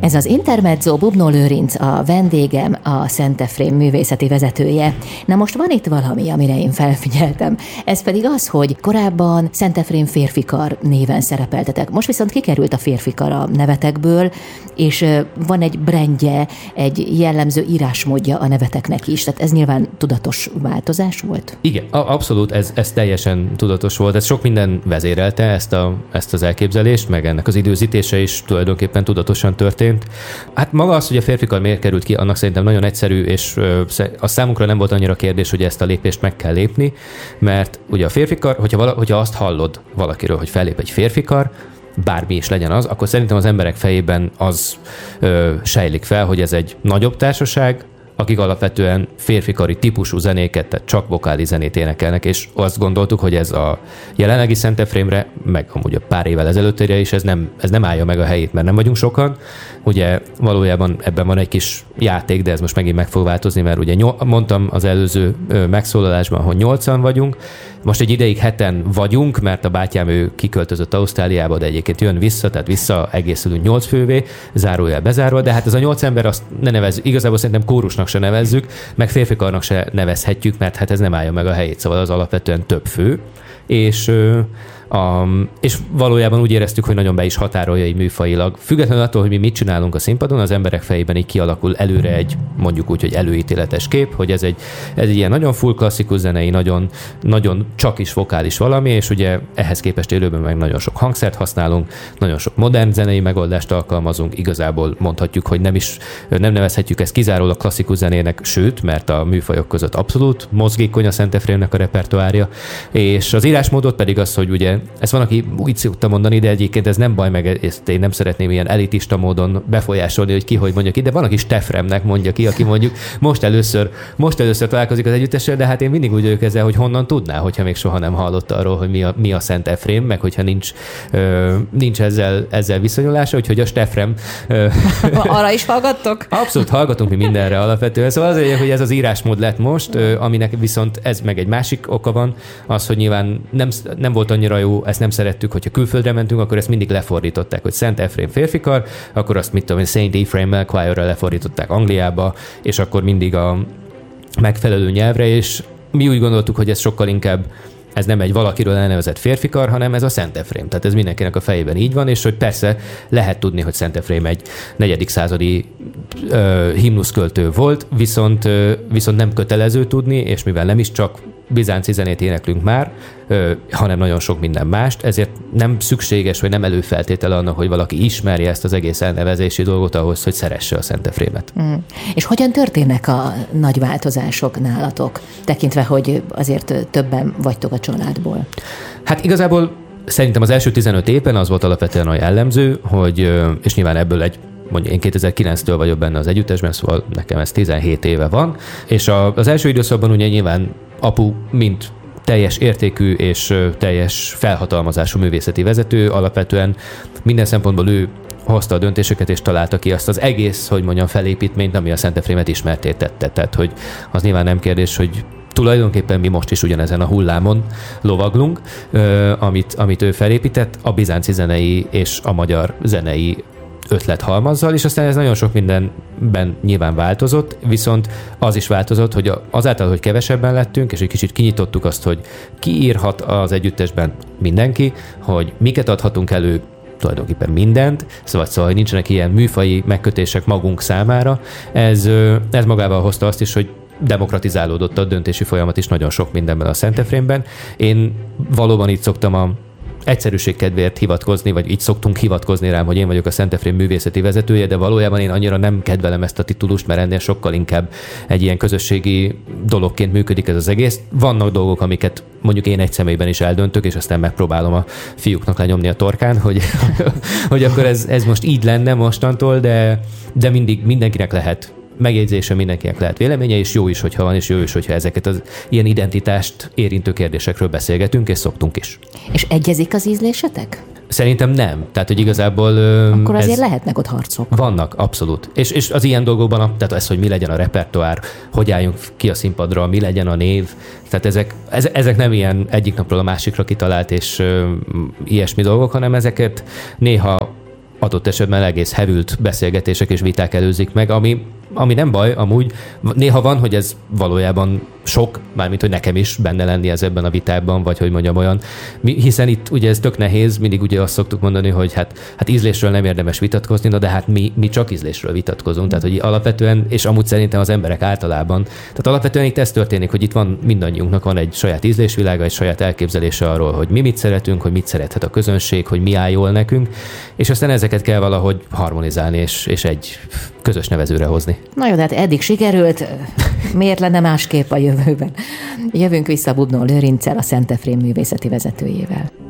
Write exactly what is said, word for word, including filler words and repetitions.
Ez az Intermezzo, Bubnó Lőrinc a vendégem, a Szent Efrém művészeti vezetője. Na most van itt valami, amire én felfigyeltem. Ez pedig az, hogy korábban Szent Efrém férfikar néven szerepeltetek. Most viszont kikerült a férfikar a nevetekből, és van egy brandje, egy jellemző írásmódja a neveteknek is. Tehát ez nyilván tudatos változás volt? Igen, abszolút, ez, ez teljesen tudatos volt. Ez sok minden vezérelte ezt, a, ezt az elképzelést, meg ennek az időzítése is tulajdonképpen tudatosan történt. Hát maga az, hogy a férfikar miért került ki, annak szerintem nagyon egyszerű, és a számunkra nem volt annyira kérdés, hogy ezt a lépést meg kell lépni, mert ugye a férfikar, hogyha, vala, hogyha azt hallod valakiről, hogy fellép egy férfikar, bármi is legyen az, akkor szerintem az emberek fejében az ö, sejlik fel, hogy ez egy nagyobb társaság, akik alapvetően férfikari típusú zenéket, tehát csak vokális zenét énekelnek, és azt gondoltuk, hogy ez a jelenlegi Szent Efrémre, meg amúgy a pár évvel ezelőttire is, ez nem, ez nem állja meg a helyét, mert nem vagyunk sokan. Ugye valójában ebben van egy kis játék, de ez most megint meg fog változni, mert ugye nyol, mondtam az előző megszólalásban, hogy nyolcan vagyunk, most egy ideig heten vagyunk, mert a bátyám ő kiköltözött Ausztráliába, de egyébként jön vissza, tehát vissza egészülünk nyolc fővé, zárójel bezárva, de hát ez a nyolc ember azt ne nevezzük, igazából szerintem kórusnak se nevezzük, meg férfikarnak se nevezhetjük, mert hát ez nem állja meg a helyét, szóval az alapvetően több fő, és Um, és valójában úgy éreztük, hogy nagyon be is határolja így műfajilag. Függetlenül attól, hogy mi mit csinálunk a színpadon, az emberek fejében így kialakul előre egy, mondjuk úgy, hogy előítéletes kép, hogy ez egy, ez egy ilyen nagyon full klasszikus zenei, nagyon, nagyon csak is vokális valami, és ugye ehhez képest élőben meg nagyon sok hangszert használunk, nagyon sok modern zenei megoldást alkalmazunk, igazából mondhatjuk, hogy nem is, nem nevezhetjük ezt kizárólag klasszikus zenének, sőt, mert a műfajok között abszolút mozgékony a Szent Efrémnek a repertoárja, és az írásmódot pedig az, hogy ugye ezt van, aki úgy szokta mondani, de egyébként ez nem baj, meg ezt én nem szeretném ilyen elitista módon befolyásolni, hogy ki hogy mondja ki, de van, aki Stefremnek mondja ki, aki mondjuk most először, most először találkozik az együttessel, de hát én mindig úgy vagyok ezzel, hogy honnan tudná, hogyha még soha nem hallott arról, hogy mi a, mi a Szent Efrém, meg hogyha nincs, ö, nincs ezzel, ezzel viszonyulása, úgyhogy a Stefrem... Ö, Arra is hallgattok? Abszolút hallgatunk mi mindenre alapvetően. Szóval az, hogy ez az írásmód lett most, ö, aminek viszont ez meg egy másik oka van, az, hogy nyilván nem, nem volt annyira jó, ezt nem szerettük, hogyha külföldre mentünk, akkor ezt mindig lefordították, hogy Szent Efrém férfikar, akkor azt mit tudom én, Saint Ephraim Choirra lefordították Angliába, és akkor mindig a megfelelő nyelvre, és mi úgy gondoltuk, hogy ez sokkal inkább ez nem egy valakiről elnevezett férfikar, hanem ez a Szent Efrém. Tehát ez mindenkinek a fejében így van, és hogy persze lehet tudni, hogy Szent Efrém egy negyedik századi ö, himnuszköltő volt, viszont, ö, viszont nem kötelező tudni, és mivel nem is csak bizánci zenét éneklünk már, ö, hanem nagyon sok minden mást, ezért nem szükséges, vagy nem előfeltétele annak, hogy valaki ismerje ezt az egész elnevezési dolgot ahhoz, hogy szeresse a Szent Efrémet. Mm. És hogyan történnek a nagy változások nálatok, tekintve, hogy azért többen vagytok a családból? Hát igazából szerintem az első tizenöt évben az volt alapvetően a jellemző, hogy, és nyilván ebből egy mondjuk én kétezer-kilenctől vagyok benne az együttesben, szóval nekem ez tizenhét éve van, és a, az első időszakban ugye nyilván apu mint teljes értékű és teljes felhatalmazású művészeti vezető, alapvetően minden szempontból ő hozta a döntéseket és találta ki azt az egész, hogy mondjam, felépítményt, ami a Szent Efrémet ismertétette. Tehát, hogy az nyilván nem kérdés, hogy tulajdonképpen mi most is ugyanezen a hullámon lovaglunk, amit, amit ő felépített, a bizánci zenei és a magyar zenei ötlethalmazzal, és aztán ez nagyon sok mindenben nyilván változott, viszont az is változott, hogy azáltal, hogy kevesebben lettünk, és egy kicsit kinyitottuk azt, hogy ki írhat az együttesben mindenki, hogy miket adhatunk elő, tulajdonképpen mindent, szóval, szóval hogy nincsenek ilyen műfaji megkötések magunk számára, ez, ez magával hozta azt is, hogy demokratizálódott a döntési folyamat is nagyon sok mindenben a Szent Efrémben. Én valóban így szoktam a egyszerűség kedvéért hivatkozni, vagy így szoktunk hivatkozni rám, hogy én vagyok a Szent Efrém művészeti vezetője, de valójában én annyira nem kedvelem ezt a titulust, mert ennél sokkal inkább egy ilyen közösségi dologként működik ez az egész. Vannak dolgok, amiket mondjuk én egy személyben is eldöntök, és aztán megpróbálom a fiúknak lenyomni a torkán, hogy, hogy akkor ez, ez most így lenne mostantól, de, de mindig mindenkinek lehet megjegyzése, mindenkinek lehet véleménye, és jó is, hogyha van, és jó is, hogyha ezeket az ilyen identitást érintő kérdésekről beszélgetünk, és szoktunk is. És egyezik az ízlésetek? Szerintem nem. Tehát, hogy igazából... Akkor azért lehetnek ott harcok. Vannak, abszolút. És, és az ilyen dolgokban, tehát ez, hogy mi legyen a repertoár, hogy álljunk ki a színpadra, mi legyen a név, tehát ezek, ezek nem ilyen egyik napról a másikra kitalált és ö, ilyesmi dolgok, hanem ezeket néha adott esetben egész hevült beszélgetések és viták előzik meg, ami, ami nem baj, amúgy néha van, hogy ez valójában sok, mármint, hogy nekem is benne lenni ez ebben a vitában, vagy hogy mondjam olyan, hiszen itt ugye ez tök nehéz, mindig ugye azt szoktuk mondani, hogy hát, hát ízlésről nem érdemes vitatkozni, de hát mi, mi csak ízlésről vitatkozunk, tehát hogy alapvetően, és amúgy szerintem az emberek általában, tehát alapvetően itt ez történik, hogy itt van mindannyiunknak van egy saját ízlésvilága, egy saját elképzelése arról, hogy mi mit szeretünk, hogy mit szerethet a közönség, hogy mi áll jól nekünk, és aztán ezeket kell valahogy harmonizálni, és, és egy közös nevezőre hozni. Na jó, de hát eddig sikerült, miért lenne másképp a jövőben? Jövünk vissza Bubnó Lőrinccel, a Szent Efrém művészeti vezetőjével.